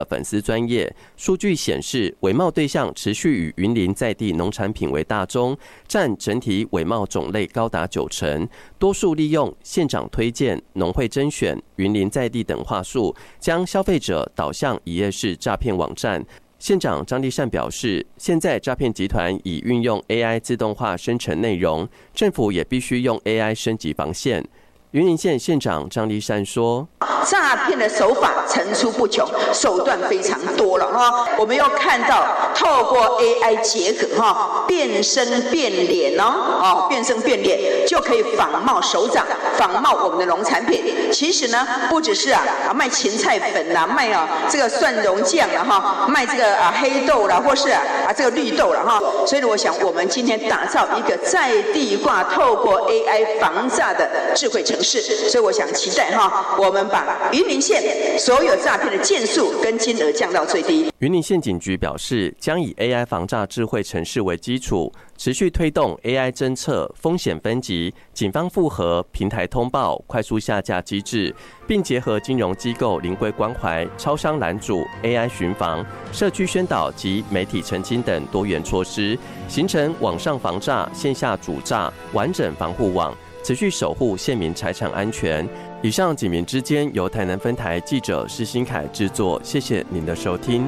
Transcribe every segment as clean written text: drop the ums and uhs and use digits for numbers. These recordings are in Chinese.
粉丝专页，数据显示，伪冒对象持续以云林在地农产品为大宗，占整体伪冒种类高达90%，多数利用县长推荐、农会甄选、云林在地等话术，将消费者导向一页式诈骗网站。县长张立善表示，现在诈骗集团已运用 AI 自动化生成内容，政府也必须用 AI 升级防线。云林县县长张立善说：“ 诈骗的手法层出不穷，手段非常多了哈。我们又看到透过 AI 结合哈，变声变脸变声变脸就可以仿冒首长，仿冒我们的农产品。其实呢，不只是卖芹菜粉啦，卖这个蒜蓉酱啦哈，卖这个黑豆啦，或是这个绿豆啦哈。所以我想，我们今天打造一个在地化，透过 AI 防诈的智慧城市。所以我想期待我们把云林县所有诈骗的件数跟金额降到最低。” 云林县警局表示，将以 AI 防诈智慧城市为基础，持续推动 AI 侦测、风险分级、警方复核、平台通报、快速下架机制，并结合金融机构临柜关怀、超商拦阻、AI 巡防、社区宣导及媒体澄清等多元措施，形成网上防诈、线下主诈完整防护网，持续守护县民财产安全。以上警民之间由台南分台记者施新凯制作，谢谢您的收听。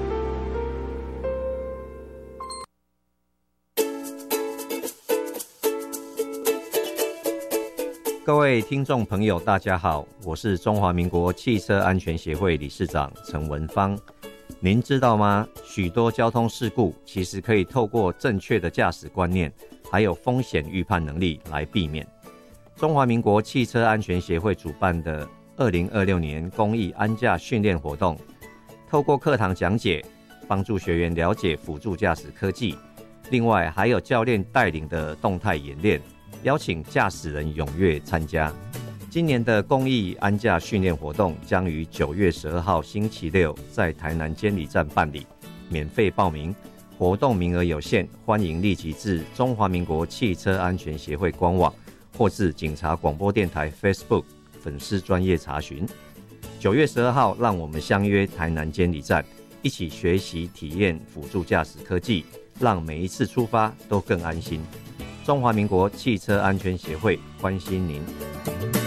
各位听众朋友大家好，我是中华民国汽车安全协会理事长陈文芳。您知道吗？许多交通事故其实可以透过正确的驾驶观念还有风险预判能力来避免。中华民国汽车安全协会主办的2026年公益安驾训练活动，透过课堂讲解，帮助学员了解辅助驾驶科技，另外还有教练带领的动态演练，邀请驾驶人踊跃参加。今年的公益安驾训练活动将于9月12号星期六在台南监理站办理，免费报名，活动名额有限，欢迎立即至中华民国汽车安全协会官网或至警察广播电台 Facebook 粉丝专页查询。9月12号，让我们相约台南监理站，一起学习体验辅助驾驶科技，让每一次出发都更安心。中华民国汽车安全协会关心您。